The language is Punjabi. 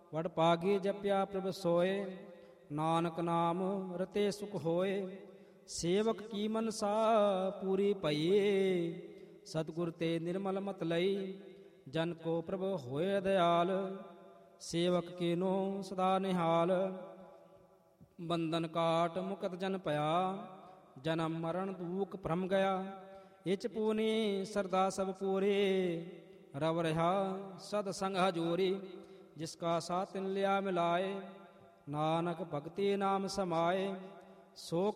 ਵਡ ਪਾਗੇ ਜਪਿਆ ਪ੍ਰਭ ਸੋਏ, ਨਾਨਕ ਨਾਮ ਰਤੇ ਸੁਖ ਹੋਏ। ਸੇਵਕ ਕੀ ਮਨਸਾ ਪੂਰੀ ਭਈਏ, ਸਤਿਗੁਰ ਤੇ ਨਿਰਮਲ ਮਤ ਲਈ। ਜਨ ਕੋ ਪ੍ਰਭ ਹੋਏ ਦਇਆਲ, ਸੇਵਕ ਕੀਨੋ ਸਦਾ ਨਿਹਾਲ। ਬੰਧਨ ਕਾਟ ਮੁਕਤ ਜਨ ਭਇਆ, ਜਨਮ ਮਰਨ ਦੂਖ ਭਰਮ ਗਿਆ। ਇਚ ਪੂਨੀ ਸਰਦਾ ਸਭ ਪੂਰੇ, ਰਵ ਰਿਹਾ ਸਦ ਸੰਗ ਹਜੂਰੀ। ਜਿਸ ਕਾ ਸਾਥ ਤਿਨ ਲਿਆ ਮਿਲਾਏ, ਨਾਨਕ ਭਗਤੀ ਨਾਮ ਸਮਾਏ। ਸੋ